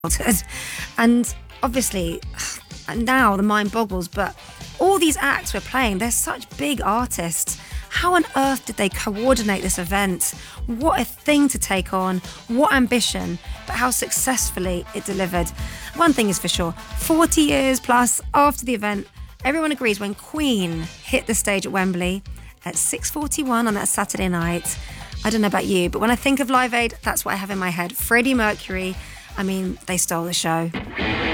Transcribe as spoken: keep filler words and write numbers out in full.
And obviously, now the mind boggles, but all these acts we're playing, they're such big artists. How on earth did they coordinate this event? What a thing to take on, what ambition, but how successfully it delivered. One thing is for sure, forty years plus after the event, everyone agrees when Queen hit the stage at Wembley at six forty-one on that Saturday night, I don't know about you, but when I think of Live Aid, that's what I have in my head. Freddie Mercury, I mean, they stole the show.